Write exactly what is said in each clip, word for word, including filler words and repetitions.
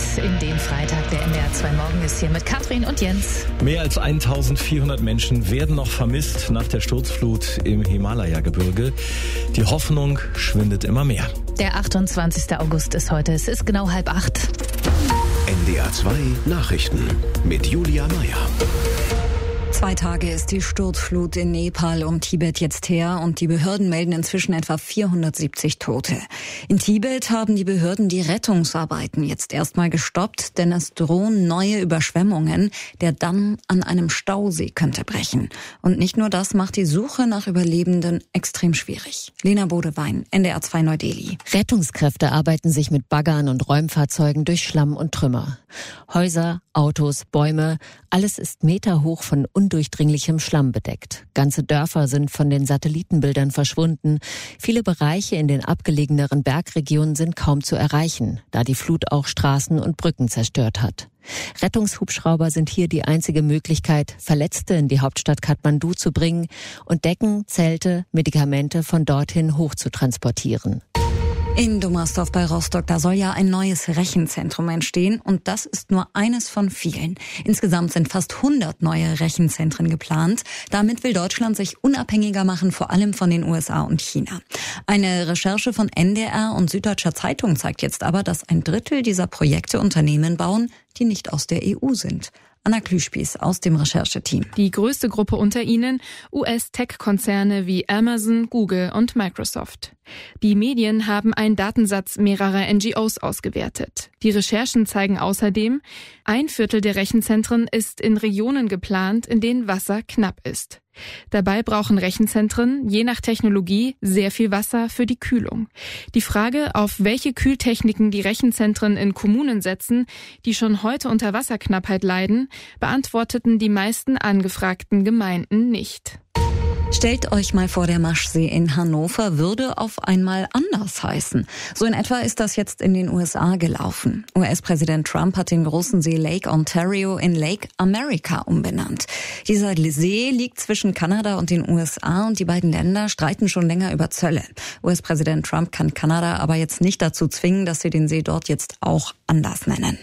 in den Freitag. Der N D R zwei Morgen ist hier mit Katrin und Jens. Mehr als eintausendvierhundert Menschen werden noch vermisst nach der Sturzflut im Himalaya-Gebirge. Die Hoffnung schwindet immer mehr. Der achtundzwanzigster August ist heute. Es ist genau halb acht. N D R zwei Nachrichten mit Julia Meyer. Zwei Tage ist die Sturzflut in Nepal und Tibet jetzt her und die Behörden melden inzwischen etwa vierhundertsiebzig Tote. In Tibet haben die Behörden die Rettungsarbeiten jetzt erstmal gestoppt, denn es drohen neue Überschwemmungen. Der Damm an einem Stausee könnte brechen. Und nicht nur das macht die Suche nach Überlebenden extrem schwierig. Lena Bodewein, N D R zwei Neu-Delhi. Rettungskräfte arbeiten sich mit Baggern und Räumfahrzeugen durch Schlamm und Trümmer. Häuser, Autos, Bäume, alles ist meterhoch von undurchdringlichem Schlamm bedeckt. Ganze Dörfer sind von den Satellitenbildern verschwunden. Viele Bereiche in den abgelegeneren Bergregionen sind kaum zu erreichen, da die Flut auch Straßen und Brücken zerstört hat. Rettungshubschrauber sind hier die einzige Möglichkeit, Verletzte in die Hauptstadt Kathmandu zu bringen und Decken, Zelte, Medikamente von dorthin hoch zu transportieren. In Dommersdorf bei Rostock, da soll ja ein neues Rechenzentrum entstehen und das ist nur eines von vielen. Insgesamt sind fast hundert neue Rechenzentren geplant. Damit will Deutschland sich unabhängiger machen, vor allem von den U S A und China. Eine Recherche von N D R und Süddeutscher Zeitung zeigt jetzt aber, dass ein Drittel dieser Projekte Unternehmen bauen, die nicht aus der E U sind. Anna Klüspieß aus dem Rechercheteam. Die größte Gruppe unter ihnen U S-Tech-Konzerne wie Amazon, Google und Microsoft. Die Medien haben einen Datensatz mehrerer N G Os ausgewertet. Die Recherchen zeigen außerdem, ein Viertel der Rechenzentren ist in Regionen geplant, in denen Wasser knapp ist. Dabei brauchen Rechenzentren, je nach Technologie, sehr viel Wasser für die Kühlung. Die Frage, auf welche Kühltechniken die Rechenzentren in Kommunen setzen, die schon heute unter Wasserknappheit leiden, beantworteten die meisten angefragten Gemeinden nicht. Stellt euch mal vor, der Maschsee in Hannover würde auf einmal anders heißen. So in etwa ist das jetzt in den U S A gelaufen. U S-Präsident Trump hat den großen See Lake Ontario in Lake America umbenannt. Dieser See liegt zwischen Kanada und den U S A und die beiden Länder streiten schon länger über Zölle. U S-Präsident Trump kann Kanada aber jetzt nicht dazu zwingen, dass sie den See dort jetzt auch anders nennen.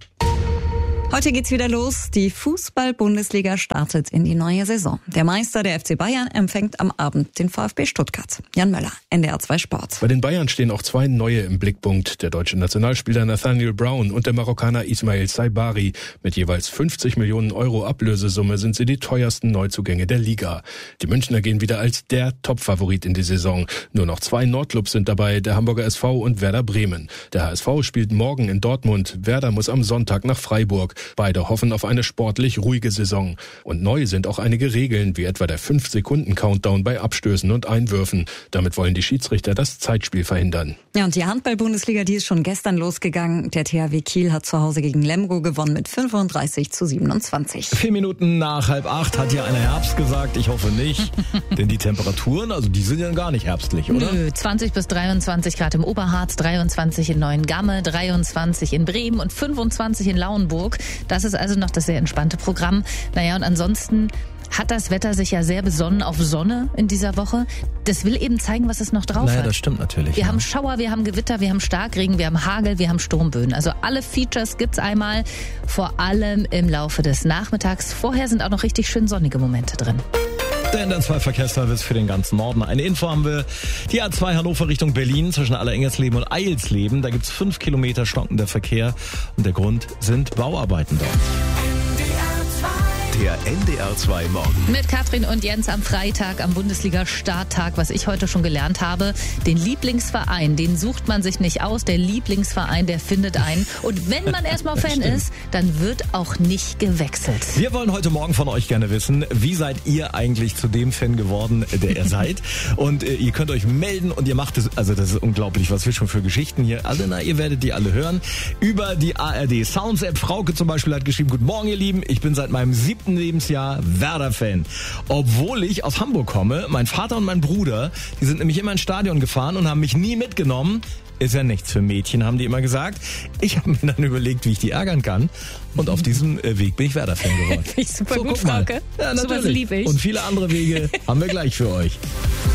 Heute geht's wieder los. Die Fußball-Bundesliga startet in die neue Saison. Der Meister, der F C Bayern, empfängt am Abend den VfB Stuttgart. Jan Möller, N D R zwei Sport. Bei den Bayern stehen auch zwei neue im Blickpunkt. Der deutsche Nationalspieler Nathaniel Brown und der Marokkaner Ismail Saibari. Mit jeweils fünfzig Millionen Euro Ablösesumme sind sie die teuersten Neuzugänge der Liga. Die Münchner gehen wieder als der Top-Favorit in die Saison. Nur noch zwei Nordclubs sind dabei, der Hamburger S V und Werder Bremen. Der H S V spielt morgen in Dortmund. Werder muss am Sonntag nach Freiburg. Beide hoffen auf eine sportlich ruhige Saison. Und neu sind auch einige Regeln, wie etwa der fünf Sekunden Countdown bei Abstößen und Einwürfen. Damit wollen die Schiedsrichter das Zeitspiel verhindern. Ja, und die Handball-Bundesliga, die ist schon gestern losgegangen. Der T H W Kiel hat zu Hause gegen Lemgo gewonnen mit fünfunddreißig zu siebenundzwanzig. Vier Minuten nach halb acht hat ja einer Herbst gesagt. Ich hoffe nicht. Denn die Temperaturen, also die sind ja gar nicht herbstlich, oder? Nö, zwanzig bis dreiundzwanzig Grad im Oberharz, dreiundzwanzig in Neuengamme, dreiundzwanzig in Bremen und fünfundzwanzig in Lauenburg. Das ist also noch das sehr entspannte Programm. Naja, und ansonsten hat das Wetter sich ja sehr besonnen auf Sonne in dieser Woche. Das will eben zeigen, was es noch drauf naja, hat. Das stimmt natürlich. Wir ja. haben Schauer, wir haben Gewitter, wir haben Starkregen, wir haben Hagel, wir haben Sturmböen. Also alle Features gibt's einmal, vor allem im Laufe des Nachmittags. Vorher sind auch noch richtig schön sonnige Momente drin. Der N D R zwei Verkehrsservice für den ganzen Norden. Eine Info haben wir. Die A zwei Hannover Richtung Berlin zwischen Allerengersleben und Eilsleben. Da gibt's fünf Kilometer stockender Verkehr. Und der Grund sind Bauarbeiten dort. Der N D R zwei Morgen. Mit Katrin und Jens am Freitag, am Bundesliga-Starttag, was ich heute schon gelernt habe. Den Lieblingsverein, den sucht man sich nicht aus. Der Lieblingsverein, der findet einen. Und wenn man erstmal Fan ist, dann wird auch nicht gewechselt. Wir wollen heute Morgen von euch gerne wissen, wie seid ihr eigentlich zu dem Fan geworden, der ihr seid? Und äh, ihr könnt euch melden und ihr macht es, also das ist unglaublich, was wir schon für Geschichten hier alle, na, ihr werdet die alle hören. Über die A R D Sounds App. Frauke zum Beispiel hat geschrieben, guten Morgen ihr Lieben, ich bin seit meinem siebten Lebensjahr Werder-Fan. Obwohl ich aus Hamburg komme, mein Vater und mein Bruder, die sind nämlich immer ins Stadion gefahren und haben mich nie mitgenommen. Ist ja nichts für Mädchen, haben die immer gesagt. Ich habe mir dann überlegt, wie ich die ärgern kann. Und auf diesem Weg bin ich Werder-Fan geworden. Finde ich super so, gut, Frauke. Ja, Sowas natürlich. liebe ich. Und viele andere Wege haben wir gleich für euch.